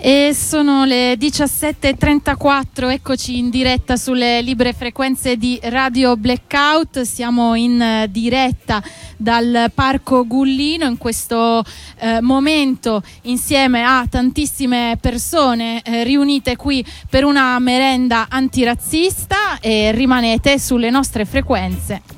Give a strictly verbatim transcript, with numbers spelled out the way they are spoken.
E sono le diciassette e trentaquattro, eccoci in diretta sulle libere frequenze di Radio Blackout. Siamo in diretta dal Parco Gullino in questo eh, momento insieme a tantissime persone eh, riunite qui per una merenda antirazzista, e rimanete sulle nostre frequenze.